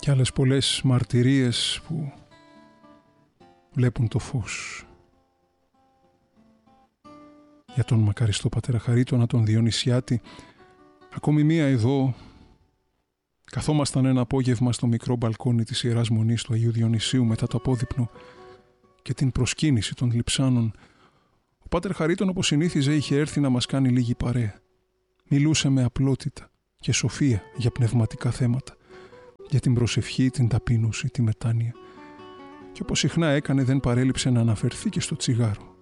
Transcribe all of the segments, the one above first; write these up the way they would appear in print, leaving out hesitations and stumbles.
και άλλες πολλές μαρτυρίες που βλέπουν το φως. Για τον μακαριστό πατέρα Χαρίτωνα, τον Διονυσιάτη, ακόμη μία εδώ. Καθόμασταν ένα απόγευμα στο μικρό μπαλκόνι της Ιεράς Μονής του Αγίου Διονυσίου μετά το απόδειπνο και την προσκύνηση των λειψάνων. Ο πάτερ Χαρίτων, όπως συνήθιζε, είχε έρθει να μας κάνει λίγη παρέα. Μιλούσε με απλότητα και σοφία για πνευματικά θέματα, για την προσευχή, την ταπείνωση, τη μετάνοια. Και όπως συχνά έκανε, δεν παρέλειψε να αναφερθεί και στο τσιγάρο.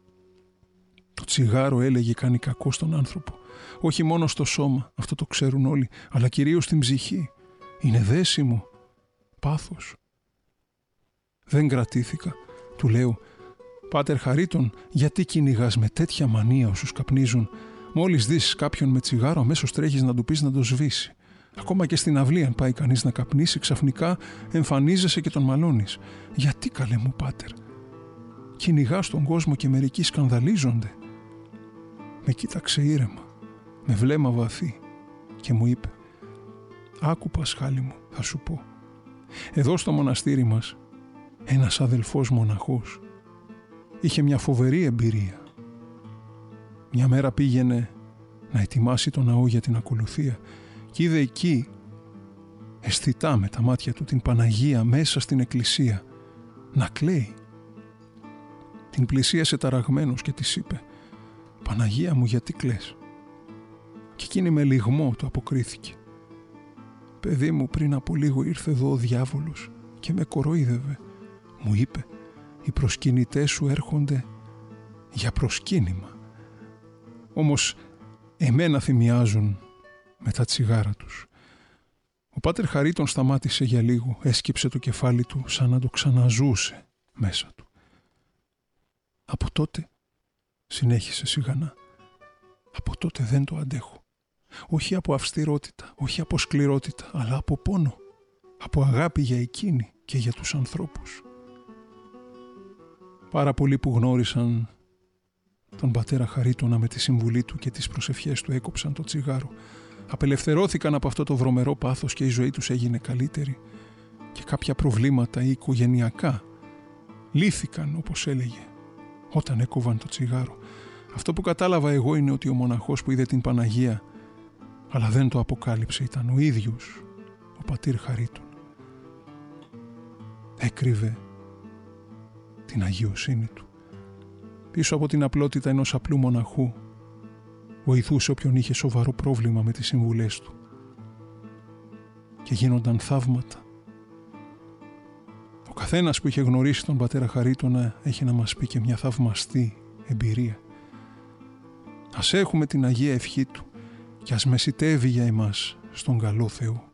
Το τσιγάρο, έλεγε, κάνει κακό στον άνθρωπο. Όχι μόνο στο σώμα, αυτό το ξέρουν όλοι, αλλά κυρίως στην ψυχή. Είναι δέσιμο, πάθος. Δεν κρατήθηκα. Του λέω, πάτερ Χαρίτων, γιατί κυνηγάς με τέτοια μανία όσους καπνίζουν? Μόλις δεις κάποιον με τσιγάρο, αμέσως τρέχεις να του πεις να το σβήσει. Ακόμα και στην αυλή, αν πάει κανείς να καπνίσει, ξαφνικά εμφανίζεσαι και τον μαλώνεις. Γιατί, καλέ μου πάτερ? Κυνηγάς τον κόσμο και μερικοί σκανδαλίζονται. Με κοίταξε ήρεμα, με βλέμμα βαθύ και μου είπε, άκου Πασχάλη μου, θα σου πω. Εδώ στο μοναστήρι μας ένας αδελφός μοναχός είχε μια φοβερή εμπειρία. Μια μέρα πήγαινε να ετοιμάσει το ναό για την ακολουθία και είδε εκεί, αισθητά με τα μάτια του, την Παναγία μέσα στην εκκλησία να κλαίει. Την πλησίασε ταραγμένος και της είπε, Παναγία μου, γιατί κλαις? Και εκείνη με λυγμό του αποκρίθηκε, παιδί μου, πριν από λίγο ήρθε εδώ ο διάβολος και με κοροϊδεύε. Μου είπε, οι προσκυνητές σου έρχονται για προσκύνημα. Όμως εμένα θυμιάζουν με τα τσιγάρα τους. Ο πάτερ Χαρίτων σταμάτησε για λίγο, έσκυψε το κεφάλι του σαν να το ξαναζούσε μέσα του. Από τότε, συνέχισε σιγανά, από τότε δεν το αντέχω. Όχι από αυστηρότητα, όχι από σκληρότητα, αλλά από πόνο, από αγάπη για εκείνη και για τους ανθρώπους. Πάρα πολλοί που γνώρισαν τον πατέρα Χαρίτωνα με τη συμβουλή του και τις προσευχές του έκοψαν το τσιγάρο. Απελευθερώθηκαν από αυτό το βρωμερό πάθος και η ζωή τους έγινε καλύτερη και κάποια προβλήματα ή οικογενειακά λύθηκαν, όπως έλεγε, όταν έκοβαν το τσιγάρο. Αυτό που κατάλαβα εγώ είναι ότι ο μοναχός που είδε την Παναγία αλλά δεν το αποκάλυψε ήταν ο ίδιος ο πατήρ Χαρίτων. Έκρυβε την αγιοσύνη του. Πίσω από την απλότητα ενός απλού μοναχού βοηθούσε όποιον είχε σοβαρό πρόβλημα με τις συμβουλές του και γίνονταν θαύματα. Ο καθένας που είχε γνωρίσει τον πατέρα Χαρίτωνα έχει να μας πει και μια θαυμαστή εμπειρία. Ας έχουμε την Αγία Ευχή του και ας μεσιτεύει για εμάς στον καλό Θεό.